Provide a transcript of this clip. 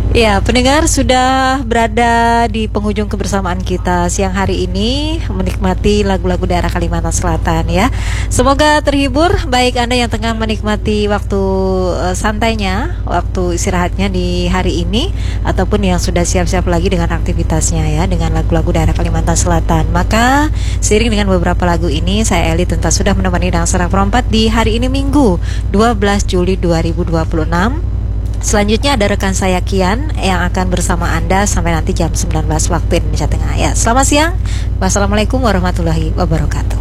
Ya, pendengar sudah berada di penghujung kebersamaan kita siang hari ini menikmati lagu-lagu daerah Kalimantan Selatan ya. Semoga terhibur baik Anda yang tengah menikmati waktu santainya, waktu istirahatnya di hari ini ataupun yang sudah siap-siap lagi dengan aktivitasnya ya dengan lagu-lagu daerah Kalimantan Selatan. Maka seiring dengan beberapa lagu ini saya Eli tentu sudah menemani dan serang perempat di hari ini Minggu 12 Juli 2026. Selanjutnya ada rekan saya Kian yang akan bersama Anda sampai nanti jam 19 waktu Indonesia Tengah ya. Selamat siang. Wassalamualaikum warahmatullahi wabarakatuh.